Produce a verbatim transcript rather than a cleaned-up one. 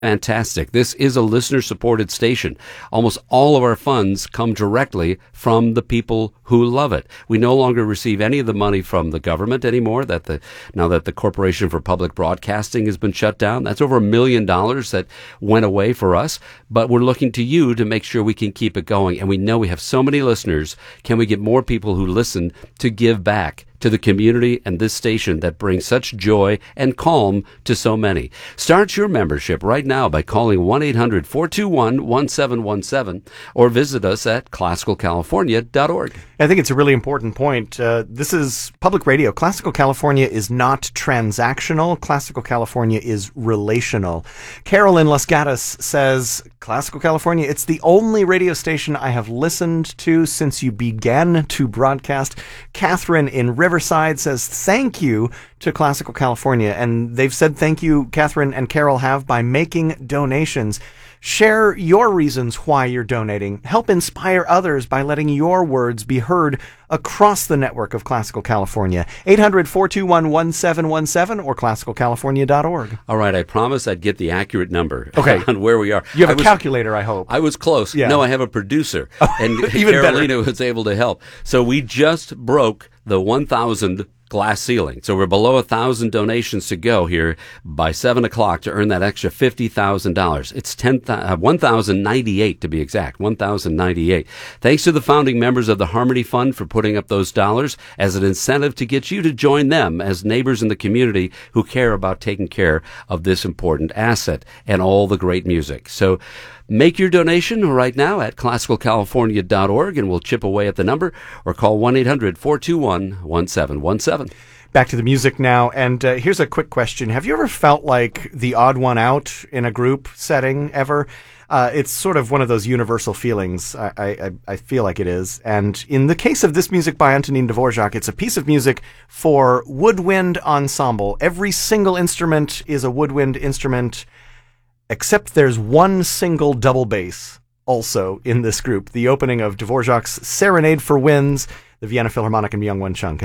Fantastic. This is a listener-supported station. Almost all of our funds come directly from the people who love it. We no longer receive any of the money from the government anymore, that the now that the Corporation for Public Broadcasting has been shut down. That's over a million dollars that went away for us. But we're looking to you to make sure we can keep it going. And we know we have so many listeners. Can we get more people who listen to give back to the community and this station that brings such joy and calm to so many? Start your membership right now by calling one eight hundred four two one one seven one seven or visit us at classical california dot org. I think it's a really important point. Uh, this is public radio. Classical California is not transactional. Classical California is relational. Carol in Los Gatos says, Classical California, it's the only radio station I have listened to since you began to broadcast. Catherine in Riverside says, thank you to Classical California. And they've said thank you, Catherine and Carol have, by making donations. Share your reasons why you're donating. Help inspire others by letting your words be heard across the network of Classical California. eight hundred four two one one seven one seven or classical california dot org. All right, I promised I'd get the accurate number okay. on where we are. You have I a was, calculator, I hope. I was close. Yeah. No, I have a producer. And Even Carolina better. was able to help. So we just broke the one thousand glass ceiling. So we're below a thousand donations to go here by seven o'clock to earn that extra fifty thousand dollars. It's ten, uh, one thousand ninety-eight to be exact, one thousand ninety-eight. Thanks to the founding members of the Harmony Fund for putting up those dollars as an incentive to get you to join them as neighbors in the community who care about taking care of this important asset and all the great music. So make your donation right now at classical california dot org and we'll chip away at the number, or call one eight hundred four two one one seven one seven. Back to the music now, and uh, here's a quick question. Have you ever felt like the odd one out in a group setting ever? Uh, it's sort of one of those universal feelings. I, I, I feel like it is. And in the case of this music by Antonin Dvorak, it's a piece of music for woodwind ensemble. Every single instrument is a woodwind instrument, except there's one single double bass also in this group. The opening of Dvorak's Serenade for Winds, the Vienna Philharmonic and Myung-Whun Chung.